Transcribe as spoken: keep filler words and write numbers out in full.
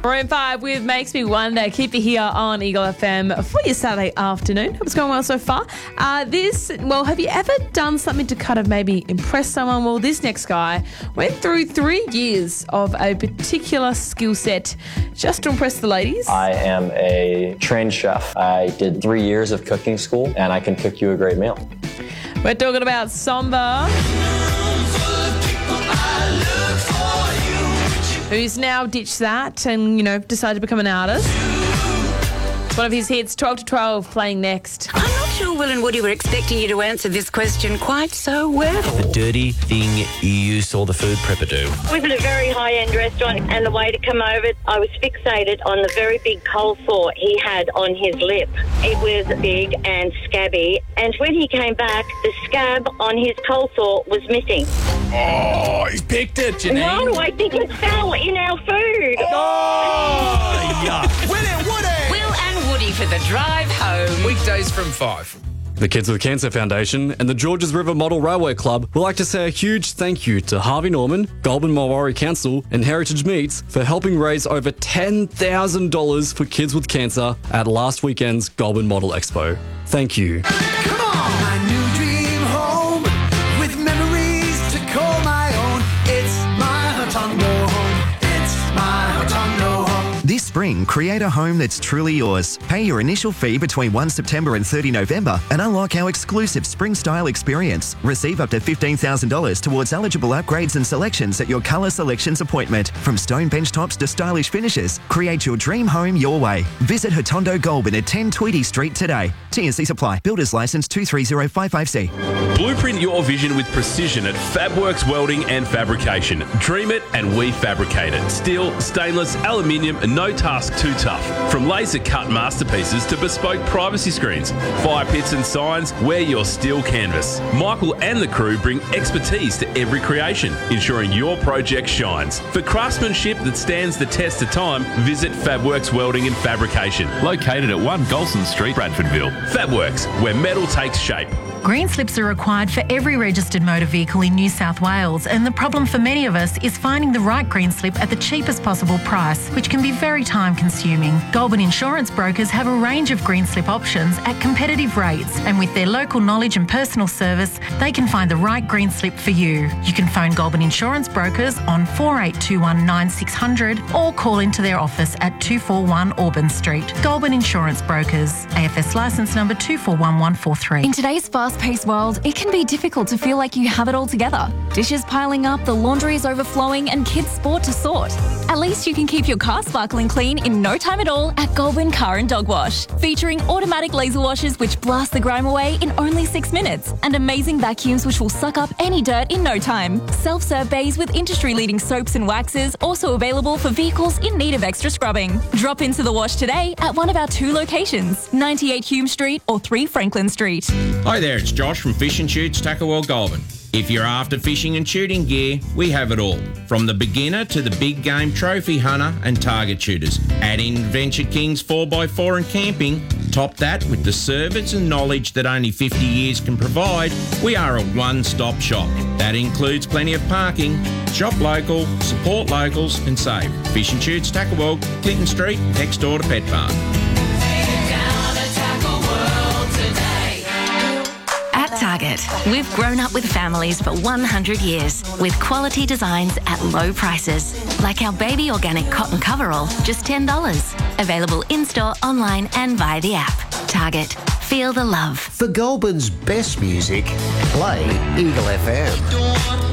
Maroon five with Makes Me Wonder. Keep it here on Eagle F M for your Saturday afternoon. Hope it's going well so far. Uh, this, well, have you ever done something to kind of maybe impress someone? Well, this next guy went through three years of a particular skill set just to impress the ladies. I am a trained chef. I did three years of cooking school, and I can cook you a great meal. We're talking about Somba, who's now ditched that and, you know, decided to become an artist. One of his hits, twelve to twelve, playing next. I'm not sure Will and Woody were expecting you to answer this question quite so well. The dirty thing you saw the food prepper do. We were at a very high-end restaurant, and the way to come over, I was fixated on the very big coleslaw he had on his lip. It was big and scabby, and when he came back, the scab on his coleslaw was missing. Oh, he's picked it, Janine. No, I think it fell in our food. Oh, yuck. Will and Woody. Will and Woody for the drive home. Weekdays from five. The Kids with Cancer Foundation and the Georges River Model Railway Club would like to say a huge thank you to Harvey Norman, Goulburn Mulwaree Council and Heritage Meats for helping raise over ten thousand dollars for kids with cancer at last weekend's Goulburn Model Expo. Thank you. Come on! My new dream home with memories to call my own. It's my Hotondo home. It's my Hotondo home. This spring, create a home that's truly yours. Pay your initial fee between first September and thirtieth November and unlock our exclusive spring style experience. Receive up to fifteen thousand dollars towards eligible upgrades and selections at your colour selections appointment. From stone bench tops to stylish finishes, create your dream home your way. Visit Hotondo Goulburn at ten Tweedy Street today. T and C supply. Builders Licence two three zero five five C. Blueprint your vision with precision at Fabworks Welding and Fabrication. Dream it and we fabricate it. Steel, stainless, aluminium and no task too tough. From laser cut masterpieces to bespoke privacy screens, fire pits and signs, wear your steel canvas. Michael and the crew bring expertise to every creation, ensuring your project shines. For craftsmanship that stands the test of time, visit Fabworks Welding and Fabrication. Located at one Golson Street, Bradfordville. Fabworks, where metal takes shape. Green slips are required for every registered motor vehicle in New South Wales, and the problem for many of us is finding the right green slip at the cheapest possible price, which can be very time consuming. Goulburn Insurance Brokers have a range of green slip options at competitive rates, and with their local knowledge and personal service, they can find the right green slip for you. You can phone Goulburn Insurance Brokers on four eight two one nine six zero zero or call into their office at two four one Auburn Street. Goulburn Insurance Brokers, A F S licence number two four one one four three. In today's fast-paced world, it can be difficult to feel like you have it all together. Dishes piling up, the laundry is overflowing and kids' sport to sort. At least you can keep your car sparkling clean in no time at all at Goulburn Car and Dog Wash. Featuring automatic laser washers which blast the grime away in only six minutes and amazing vacuums which will suck up any dirt in no time. Self-serve bays with industry-leading soaps and waxes also available for vehicles in need of extra scrubbing. Drop into the wash today at one of our two locations, ninety-eight Hume Street or three Franklin Street. Hi there, it's Josh from Fish and Shoots, Tackawell, Goulburn. If you're after fishing and shooting gear, we have it all. From the beginner to the big game trophy hunter and target shooters. Add in Venture Kings four by four and camping. Top that with the service and knowledge that only fifty years can provide. We are a one-stop shop. That includes plenty of parking. Shop local, support locals and save. Fish and Shoots, Tackawell, Clinton Street, next door to Pet Park. Target. We've grown up with families for one hundred years with quality designs at low prices. Like our baby organic cotton coverall, just ten dollars. Available in-store, online and via the app. Target. Feel the love. For Goulburn's best music, play Eagle F M.